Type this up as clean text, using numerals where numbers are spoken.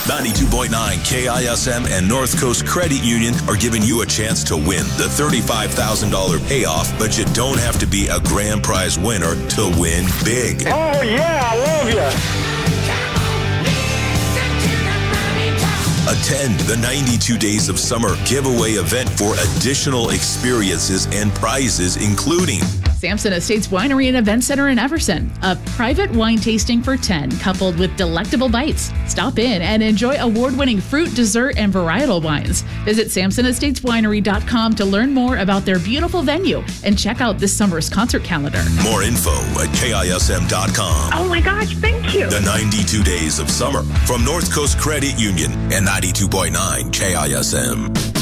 92.9 KISM and North Coast Credit Union are giving you a chance to win the $35,000 payoff, but you don't have to be a grand prize winner to win big. Oh, yeah, I love you. Attend the 92 Days of Summer giveaway event for additional experiences and prizes, including Sampson Estates Winery and Event Center in Everson. A private wine tasting for 10, coupled with delectable bites. Stop in and enjoy award-winning fruit, dessert, and varietal wines. Visit SampsonEstatesWinery.com to learn more about their beautiful venue and check out this summer's concert calendar. More info at KISM.com. Oh my gosh, thank you. The 92 Days of Summer from North Coast Credit Union and 92.9 KISM.